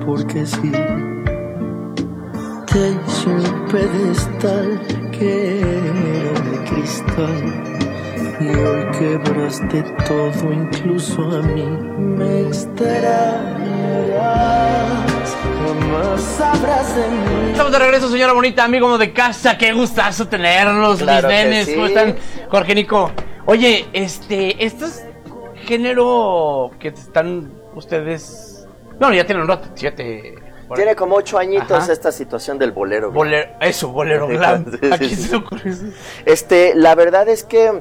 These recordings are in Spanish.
porque sí. Te hice un pedestal que era de cristal y hoy quebraste todo, incluso a mí. Me extrañarás, jamás sabrás de mí. Estamos de regreso, señora bonita, amigo de casa. Qué gustazo tenerlos, claro, mis nenes. sí. ¿Cómo están, Jorge, Nico? Oye, este es género que están ustedes... No, ya tienen un rato, 7... Tiene como 8 añitos. Ajá. Esta situación del bolero. Bolero glam. ¿A quién se le ocurrió eso? La verdad es que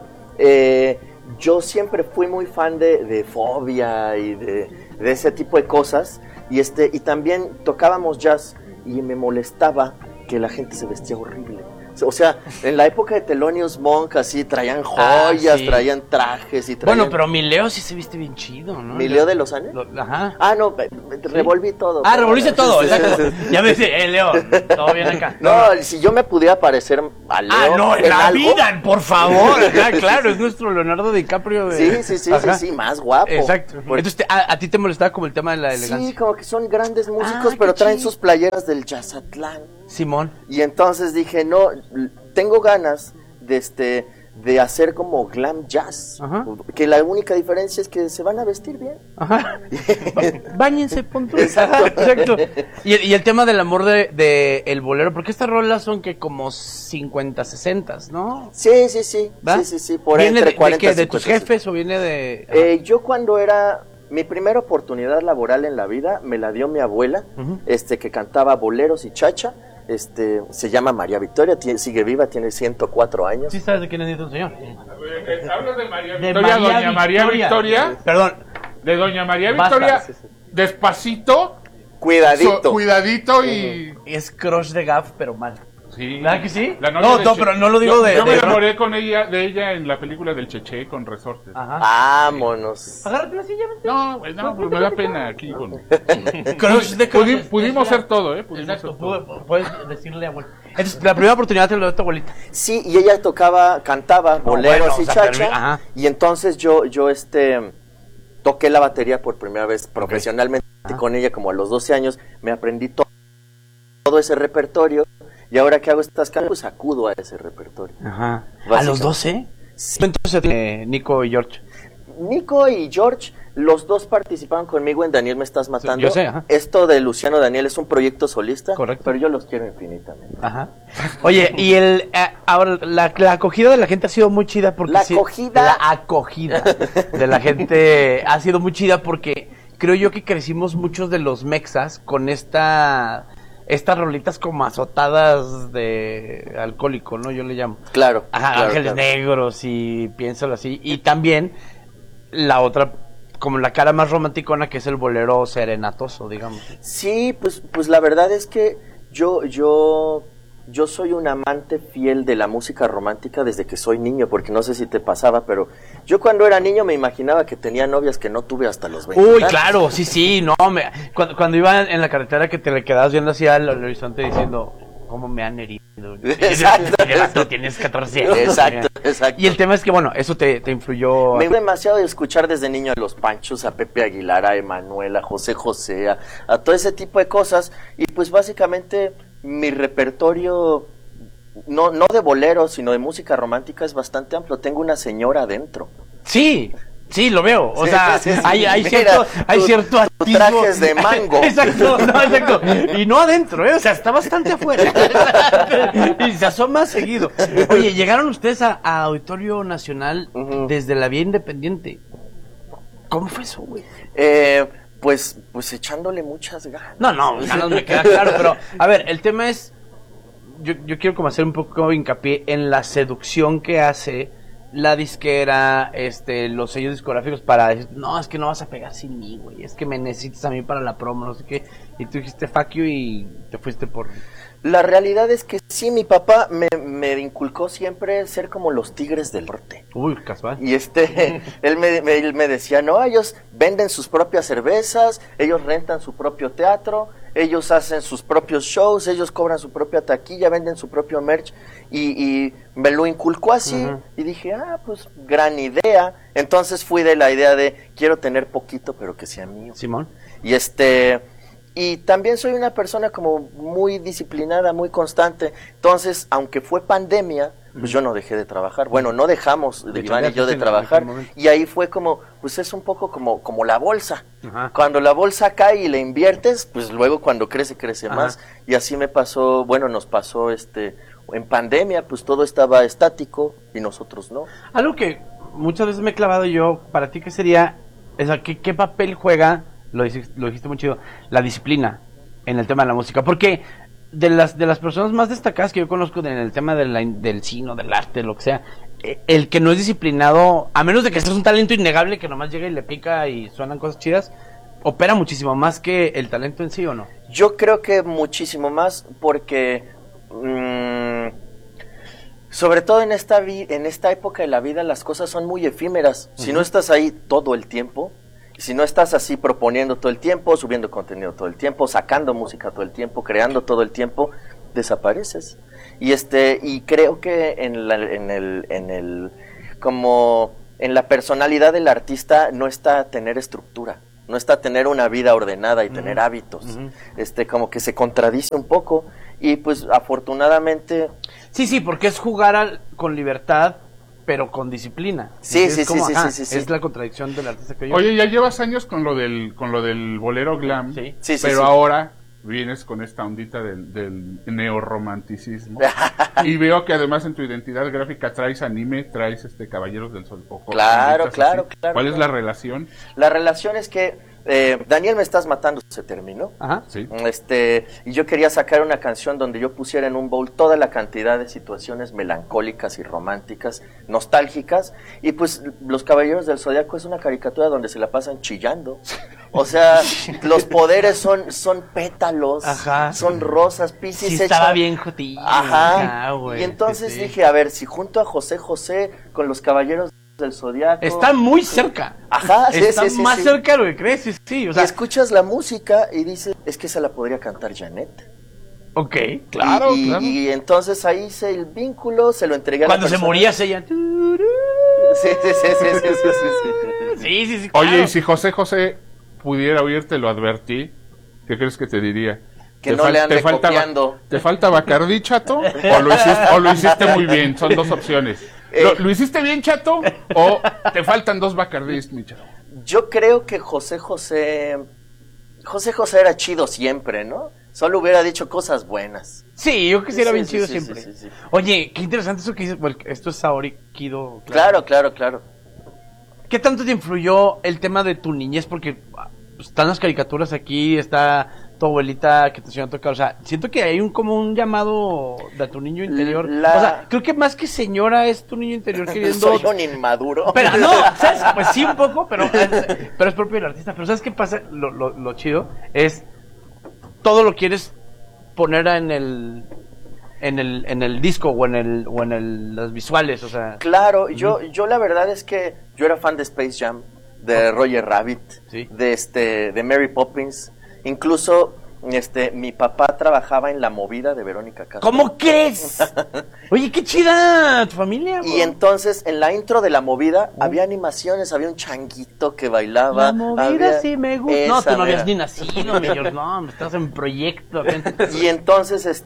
yo siempre fui muy fan de Fobia y de ese tipo de cosas. Y también tocábamos jazz y me molestaba que la gente se vestía horrible. O sea, en la época de Thelonious Monk así traían joyas, sí. Traían trajes y Bueno, pero mi Leo sí se viste bien chido, ¿no? ¿Mi Leo de los años? Ajá. Ah, no, revolví todo. Revolviste todo, Sí, exacto. sí. Ya me dice, Leo, todo bien acá. No, si yo me pudiera parecer a Leo no, en la algo, vida, por favor. Claro, es nuestro Leonardo DiCaprio. Sí, más guapo. Exacto. Entonces, ¿a ti te molestaba como el tema de la elegancia? Sí, como que son grandes músicos, pero traen sus playeras del Jazzatlán. Simón. Y entonces dije, no, tengo ganas de hacer como glam jazz. Ajá. Que la única diferencia es que se van a vestir bien. Ajá. Báñense, punto. Exacto. Y el tema del amor de el bolero, porque estas rolas son que como 50, 60, ¿no? Sí. ¿Va? Sí, por ¿Viene entre 40 y de 50. tus jefes o viene de...? Yo cuando era... Mi primera oportunidad laboral en la vida me la dio mi abuela, que cantaba boleros y chacha. Se llama María Victoria, sigue viva, tiene 104 años. ¿Sí sabes de quién es el señor? ¿Hablas de María De Victoria, María doña María Victoria? Perdón. De doña María Basta. Victoria, Sí. despacito, Cuidadito. cuidadito y... Es crush de Gaff, pero mal. Sí. ¿Verdad que sí? La novia No, de pero no lo digo yo me de- enamoré de ella en la película del Cheche con Resortes. Ajá. Vámonos. Agárrate la silla, vente. No, pues me da pena aquí con... Crush de crush. Pudimos ser todo, Pudimos Exacto, ser todo. puedes decirle abuelo. Entonces, la primera oportunidad te lo dio tu abuelita. Sí, y ella cantaba boleros bueno, y o sea, chacha. ajá. Y entonces yo toqué la batería por primera vez profesionalmente con ella como a los 12 años. Me aprendí todo ese repertorio. Y ahora que hago estas canciones, pues acudo a ese repertorio. Ajá. ¿A Básicamente. los 12? Sí. Entonces, Nico y George. Nico y George, los dos participaron conmigo en Daniel Me Estás Matando. Yo sé, ajá. Esto de Luciano Daniel es un proyecto solista. Correcto. Pero yo los quiero infinitamente. Ajá. Oye, y ahora la acogida de la gente ha sido muy chida porque La acogida de la gente ha sido muy chida porque creo yo que crecimos muchos de los mexas con estas rolitas como azotadas de alcohólico, ¿no? Yo le llamo. Claro. Ajá, claro, Ángeles claro. Negros y piénsalo así. Y también la otra, como la cara más romanticona, que es el bolero serenatoso, digamos. Sí, pues la verdad es que yo soy un amante fiel de la música romántica desde que soy niño, porque no sé si te pasaba, pero yo cuando era niño me imaginaba que tenía novias que no tuve hasta los 20 Uy, años. claro, sí, no, cuando iba en la carretera que te le quedabas viendo así al horizonte diciendo, ¿cómo me han herido? Exacto. Tienes 14 años. Exacto. Y el tema es que, bueno, eso te influyó. Me gusta demasiado escuchar desde niño a los Panchos, a Pepe Aguilar, a Emanuel, a José José, a todo ese tipo de cosas. Y pues básicamente mi repertorio, no de boleros, sino de música romántica es bastante amplio. Tengo una señora adentro. Sí, lo veo. O sea, sí. hay Mira, cierto tu atisbo. trajes de mango. Exacto. Y no adentro, o sea, está bastante afuera. Y se asoma seguido. Oye, llegaron ustedes a Auditorio Nacional desde la Vía Independiente. ¿Cómo fue eso, güey? Pues echándole muchas ganas. No, ganas me queda claro, pero a ver, el tema es, yo quiero como hacer un poco hincapié en la seducción que hace la disquera, los sellos discográficos para decir, no, es que no vas a pegar sin mí, güey, es que me necesitas a mí para la promo, no sé qué, y tú dijiste fuck you y te fuiste por... La realidad es que sí, mi papá me inculcó siempre ser como los Tigres del Norte. Uy, casual. Y él me decía, no, ellos venden sus propias cervezas, ellos rentan su propio teatro, ellos hacen sus propios shows, ellos cobran su propia taquilla, venden su propio merch, y me lo inculcó así, y dije, pues gran idea. Entonces fui de la idea de, quiero tener poquito, pero que sea mío. Simón. Y también soy una persona como muy disciplinada, muy constante. Entonces, aunque fue pandemia, pues yo no dejé de trabajar. Bueno, no dejamos, de Iván y yo, de trabajar. Y ahí fue como, pues es un poco como la bolsa. Ajá. Cuando la bolsa cae y le inviertes, pues luego cuando crece más. Y así me pasó, bueno, nos pasó en pandemia, pues todo estaba estático y nosotros no. Algo que muchas veces me he clavado yo, para ti, ¿qué sería? O sea, ¿qué papel juega, lo dijiste muy chido, la disciplina en el tema de la música? Porque de las personas más destacadas que yo conozco en el tema del cine, del arte, lo que sea, el que no es disciplinado, a menos de que seas un talento innegable que nomás llega y le pica y suenan cosas chidas, opera muchísimo más que el talento en sí, ¿o no? Yo creo que muchísimo más porque... sobre todo en esta época de la vida las cosas son muy efímeras. Si no estás ahí todo el tiempo, si no estás así proponiendo todo el tiempo, subiendo contenido todo el tiempo, sacando música todo el tiempo, creando todo el tiempo, desapareces. Y creo que como en la personalidad del artista no está tener estructura, no está tener una vida ordenada y tener hábitos. Como que se contradice un poco. Y pues afortunadamente... Sí, porque es jugar con libertad, pero con disciplina. Sí. Es la contradicción del artista que yo... Oye, ya llevas años con lo del bolero glam, Sí, pero ahora vienes con esta ondita del neorromanticismo. Y veo que además en tu identidad gráfica traes anime, traes Caballeros del Sol. Claro. ¿Cuál es la relación? La relación es que Daniel, me estás matando, se terminó. Ajá. Sí. Y yo quería sacar una canción donde yo pusiera en un bowl toda la cantidad de situaciones melancólicas y románticas, nostálgicas, y pues Los Caballeros del Zodiaco es una caricatura donde se la pasan chillando. O sea, los poderes son pétalos, Ajá. son rosas, Piscis. Sí, estaba bien jotillo. Ajá. Güey, y entonces sí. dije, a ver, si junto a José José con Los Caballeros del Zodiaco... Está muy cerca. Ajá, Está más cerca de lo que crees, sí. O sea, y escuchas la música y dices, es que esa la podría cantar Janet. ok. Claro. Y entonces ahí hice el vínculo, se lo entregué a la Cuando se persona. moría ella. Sí. Sí. Oye, claro. y si José pudiera oírte, lo advertí, ¿qué crees que te diría? Que no le ande copiando. ¿Te falta Bacardí, chato? ¿O lo hiciste muy bien? Son dos opciones. ¿Lo hiciste bien, chato? ¿O te faltan dos Bacardís, mi chato? Yo creo que José José era chido siempre, ¿no? Solo hubiera dicho cosas buenas. Sí, yo quisiera bien Sí, chido sí, siempre. sí. Oye, qué interesante eso que dices. Bueno, esto es Saori Kido. Claro. ¿Qué tanto te influyó el tema de tu niñez? Porque están las caricaturas aquí, está tu abuelita que te enseñó a tocar. O sea, siento que hay como un llamado de tu niño interior. O sea, creo que más que señora es tu niño interior queriendo... Soy un inmaduro. Pero no, ¿sabes? Pues sí, un poco, pero es propio del artista. Pero ¿sabes qué pasa? Lo chido es... Todo lo quieres poner en el disco o en las visuales, o sea... Claro, yo la verdad es que yo era fan de Space Jam, de Roger Rabbit, Sí. de Mary Poppins. Incluso mi papá trabajaba en La Movida de Verónica Castro. ¿Cómo crees? Oye, qué chida tu familia, Y entonces en la intro de La Movida había animaciones, había un changuito que bailaba. La movida sí me gusta. No, tú no habías mera. ni nacido, mi George. No, estás en proyecto. Y entonces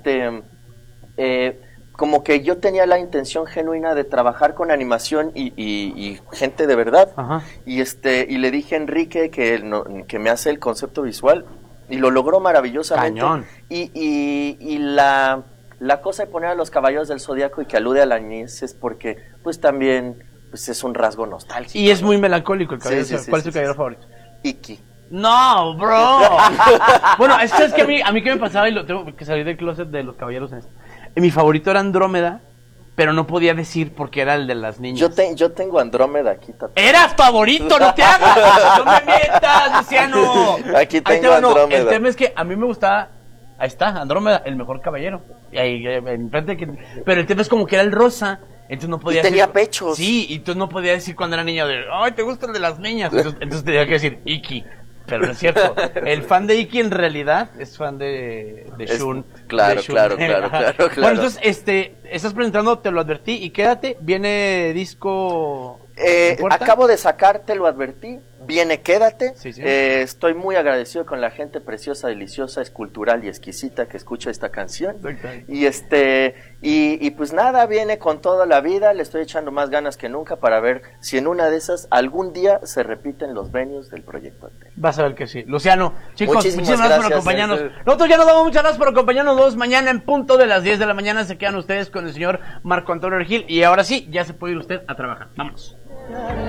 como que yo tenía la intención genuina de trabajar con animación y gente de verdad. Ajá. Y le dije a Enrique que me hace el concepto visual y lo logró maravillosamente. Cañón. Y la cosa de poner a Los Caballeros del Zodiaco y que alude a la niñez es porque pues también pues es un rasgo nostálgico. Y es ¿no? muy melancólico el caballero. Sí, ¿Cuál es tu sí, caballero sí. favorito? Iki. No, bro. Bueno, es que a mí que me pasaba y lo tengo que salir del closet de los caballeros. Mi favorito era Andrómeda, pero no podía decir porque era el de las niñas. Yo tengo Andrómeda aquí tatuado. ¡Eras favorito! ¡No te hagas! ¡No me mientas, Luciano! Aquí Ahí te tengo va, no, Andrómeda. el tema es que a mí me gustaba... Ahí está, Andrómeda, el mejor caballero. Y ahí, enfrente pero el tema es como que era el rosa. Entonces no podía Y tenía decir... pechos. Sí, y entonces no podía decir cuando era niño de... ¡Ay, te gusta el de las niñas! Entonces tenía que decir Iki. Pero no es cierto. El fan de Iki en realidad es fan de Shun. Claro, de Shun. claro. Bueno, entonces, estás presentando, te lo advertí, y quédate, viene disco... ¿en puerta? Acabo de sacar, te lo advertí, viene Quédate. Sí, sí. Estoy muy agradecido con la gente preciosa, deliciosa, escultural y exquisita que escucha esta canción. Y y pues nada, viene con toda la vida. Le estoy echando más ganas que nunca para ver si en una de esas algún día se repiten los venues del Proyecto Alterno. Vas a ver que sí. Luciano, chicos, muchísimas gracias por gracias, acompañarnos. Nosotros ya nos damos muchas gracias por acompañarnos. Mañana en punto de las 10 de la mañana se quedan ustedes con el señor Marco Antonio Regil. Y ahora sí, ya se puede ir usted a trabajar. Vámonos.